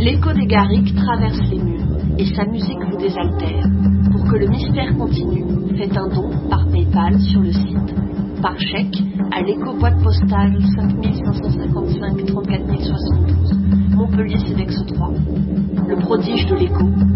L'écho des Garrigues traverse les murs et sa musique vous désaltère. Pour que le mystère continue, faites un don par PayPal sur le site, par chèque à l'écho boîte postale 5555 34 072, Montpellier Cedex 3. Le prodige de l'écho